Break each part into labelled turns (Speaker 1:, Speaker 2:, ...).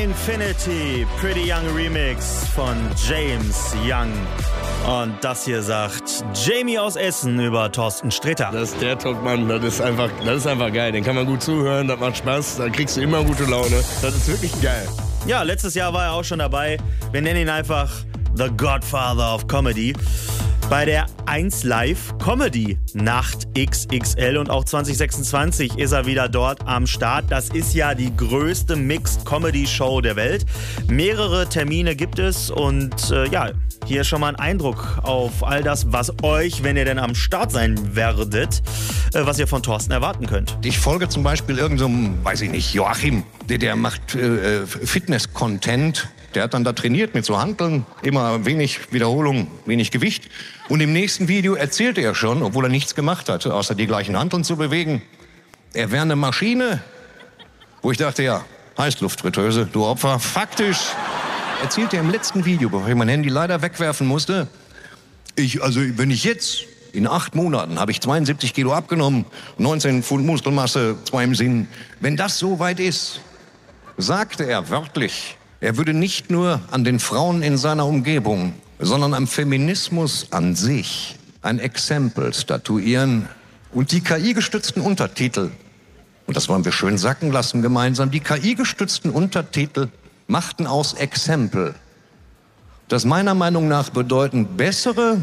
Speaker 1: Infinity, Pretty Young Remix von James Young. Und das hier sagt Jamie aus Essen über Thorsten Sträter.
Speaker 2: Das ist der Top-Mann, das ist einfach geil. Den kann man gut zuhören, das macht Spaß, da kriegst du immer gute Laune. Das ist wirklich geil.
Speaker 1: Ja, letztes Jahr war er auch schon dabei. Wir nennen ihn einfach The Godfather of Comedy. Bei der 1 Live Comedy Nacht XXL und auch 2026 ist er wieder dort am Start. Das ist ja die größte Mixed Comedy Show der Welt. Mehrere Termine gibt es und hier schon mal ein Eindruck auf all das, was euch, wenn ihr denn am Start sein werdet, was ihr von Thorsten erwarten könnt.
Speaker 3: Ich folge zum Beispiel irgendeinem, weiß ich nicht, Joachim, der macht Fitness-Content. Der hat dann da trainiert mit so Hanteln, immer wenig Wiederholung, wenig Gewicht. Und im nächsten Video erzählte er schon, obwohl er nichts gemacht hatte, außer die gleichen Hanteln zu bewegen, er wäre eine Maschine. Wo ich dachte, ja, Heißluftfritteuse, du Opfer. Faktisch erzählte er im letzten Video, bevor ich mein Handy leider wegwerfen musste, wenn ich jetzt in 8 Monaten habe ich 72 Kilo abgenommen, 19 Pfund Muskelmasse, 2 im Sinn. Wenn das so weit ist, sagte er wörtlich, er würde nicht nur an den Frauen in seiner Umgebung, sondern am Feminismus an sich ein Exempel statuieren. Und die KI-gestützten Untertitel, und das wollen wir schön sacken lassen gemeinsam, die KI-gestützten Untertitel machten aus Exempel, das meiner Meinung nach bedeuten bessere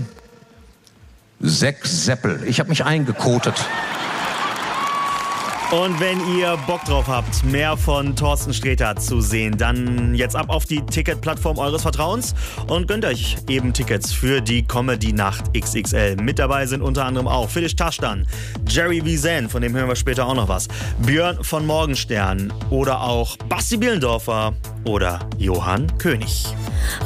Speaker 3: 6 Seppel. Ich habe mich eingekotet.
Speaker 1: Und wenn ihr Bock drauf habt, mehr von Thorsten Sträter zu sehen, dann jetzt ab auf die Ticketplattform eures Vertrauens und gönnt euch eben Tickets für die Comedy-Nacht XXL. Mit dabei sind unter anderem auch Felix Taschdan, Jerry Wiesen, von dem hören wir später auch noch was, Björn von Morgenstern oder auch Basti Bielendorfer oder Johann König.